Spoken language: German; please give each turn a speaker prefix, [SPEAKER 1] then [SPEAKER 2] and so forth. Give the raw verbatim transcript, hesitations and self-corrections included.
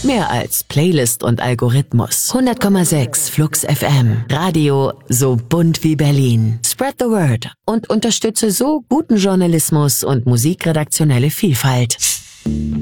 [SPEAKER 1] Mehr als Playlist und Algorithmus. hundert Komma sechs Flux F M. Radio so bunt wie Berlin. Spread the word und unterstütze so guten Journalismus und musikredaktionelle Vielfalt.